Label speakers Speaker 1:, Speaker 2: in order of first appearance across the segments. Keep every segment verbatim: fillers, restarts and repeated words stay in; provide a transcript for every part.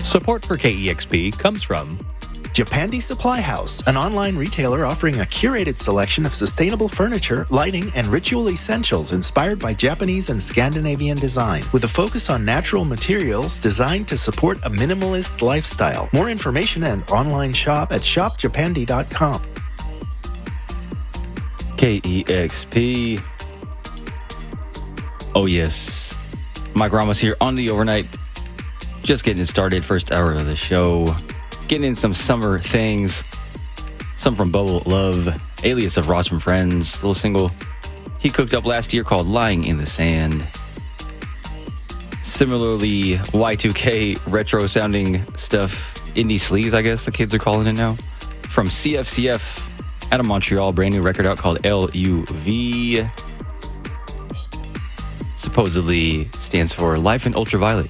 Speaker 1: Support for K E X P comes from
Speaker 2: Japandi Supply House, an online retailer offering a curated selection of sustainable furniture, lighting, and ritual essentials inspired by Japanese and Scandinavian design, with a focus on natural materials designed to support a minimalist lifestyle. More information and online shop at shop japandi dot com.
Speaker 3: K E X P. Oh, yes. Mike Ramos here on the overnight. Just getting it started, first hour of the show. Getting in some summer things. Some from Bubble Love, alias of Ross from Friends, little single he cooked up last year called Lying in the Sand. Similarly, Y two K retro sounding stuff, indie sleaze, I guess the kids are calling it now. From C F C F out of Montreal, brand new record out called L U V. Supposedly stands for Life in Ultraviolet.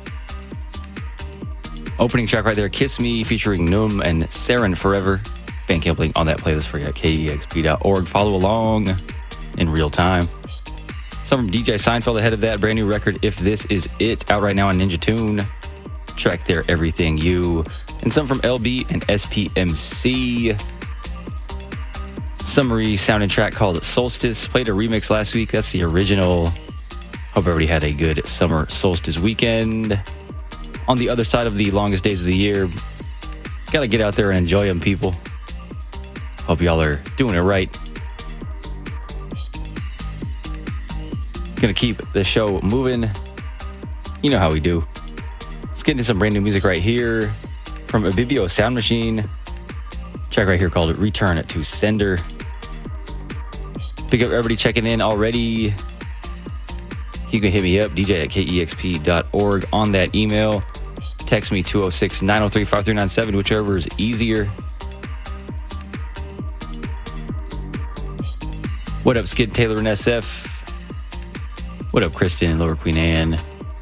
Speaker 3: Opening track right there, Kiss Me, featuring Num and Saren Forever. Bandcamp link on that playlist for you at K E X P dot org. Follow along in real time. Some from D J Seinfeld ahead of that. Brand new record, If This Is It, out right now on Ninja Tune. Track there, Everything You. And some from L B and S P M C. Summary sounding track called Solstice. Played a remix last week. That's the original. Hope everybody had a good summer solstice weekend. On the other side of the longest days of the year, gotta get out there and enjoy them, people. Hope y'all are doing it right. Gonna keep the show moving. You know how we do. Let's get into some brand new music right here from Abibio Sound Machine. Track right here called Return to Sender. Big up everybody checking in already. You can hit me up, D J at K E X P dot org on that email. Text me two oh six, nine oh three, five three nine seven, whichever is easier. What up, Skid Taylor and S F? What up, Kristen and Lower Queen Anne?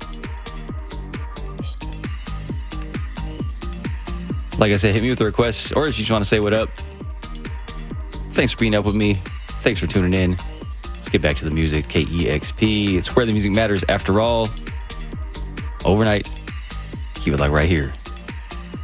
Speaker 3: Like I said, hit me with a request, or if you just want to say what up. Thanks for being up with me. Thanks for tuning in. Let's get back to the music. K E X P. It's where the music matters after all. Overnight. Keep it like right here.